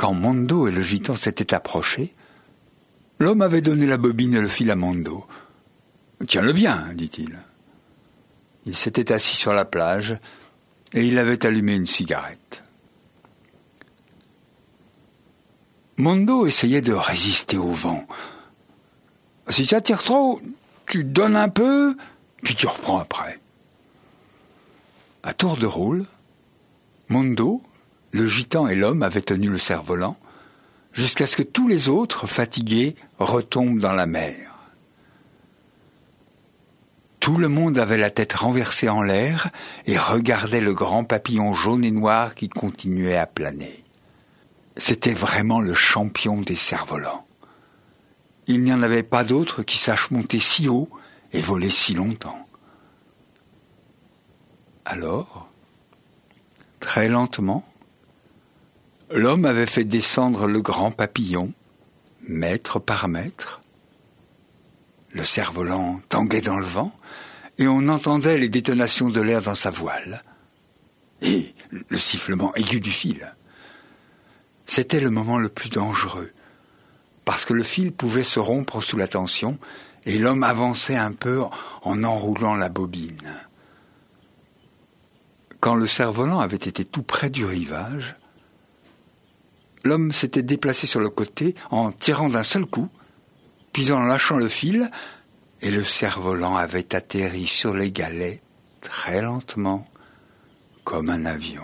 Quand Mondo et le gitan s'étaient approchés, l'homme avait donné la bobine et le fil à Mondo. « Tiens-le bien, dit-il. » Il s'était assis sur la plage et il avait allumé une cigarette. Mondo essayait de résister au vent. « Si ça tire trop, tu donnes un peu, puis tu reprends après. » À tour de rôle, Mondo, le gitan et l'homme avaient tenu le cerf-volant jusqu'à ce que tous les autres, fatigués, retombent dans la mer. Tout le monde avait la tête renversée en l'air et regardait le grand papillon jaune et noir qui continuait à planer. C'était vraiment le champion des cerfs-volants. Il n'y en avait pas d'autre qui sache monter si haut et voler si longtemps. Alors, très lentement, l'homme avait fait descendre le grand papillon, mètre par mètre. Le cerf-volant tanguait dans le vent et on entendait les détonations de l'air dans sa voile et le sifflement aigu du fil. C'était le moment le plus dangereux parce que le fil pouvait se rompre sous la tension et l'homme avançait un peu en enroulant la bobine. Quand le cerf-volant avait été tout près du rivage, l'homme s'était déplacé sur le côté en tirant d'un seul coup, puis en lâchant le fil, et le cerf-volant avait atterri sur les galets très lentement, comme un avion.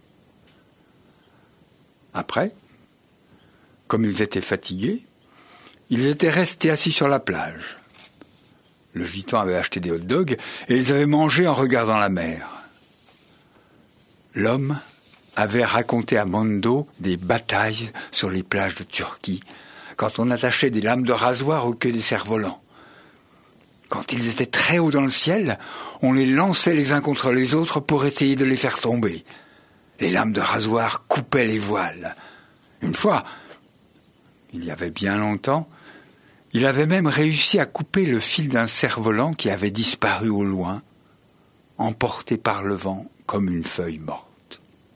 Après, comme ils étaient fatigués, ils étaient restés assis sur la plage. Le gitan avait acheté des hot-dogs et ils avaient mangé en regardant la mer. L'homme avait raconté à Mondo des batailles sur les plages de Turquie, quand on attachait des lames de rasoir aux queues des cerfs-volants. Quand ils étaient très haut dans le ciel, on les lançait les uns contre les autres pour essayer de les faire tomber. Les lames de rasoir coupaient les voiles. Une fois, il y avait bien longtemps, il avait même réussi à couper le fil d'un cerf-volant qui avait disparu au loin, emporté par le vent comme une feuille morte.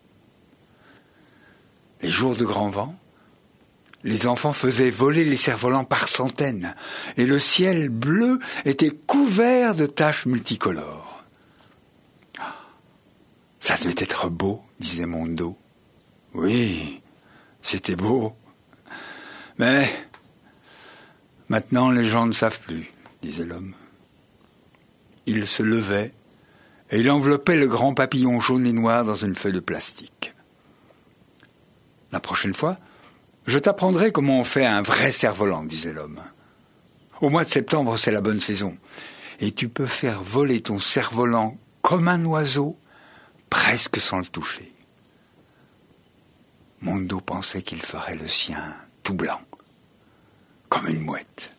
Les jours de grand vent, les enfants faisaient voler les cerfs-volants par centaines, et le ciel bleu était couvert de taches multicolores. « Ça devait être beau, » disait Mondo. « Oui, c'était beau. Mais maintenant les gens ne savent plus, » disait l'homme. Il se levait et il enveloppait le grand papillon jaune et noir dans une feuille de plastique. « La prochaine fois, je t'apprendrai comment on fait un vrai cerf-volant, » disait l'homme. « Au mois de septembre, c'est la bonne saison. Et tu peux faire voler ton cerf-volant comme un oiseau, presque sans le toucher. » Mondo pensait qu'il ferait le sien tout blanc, comme une mouette.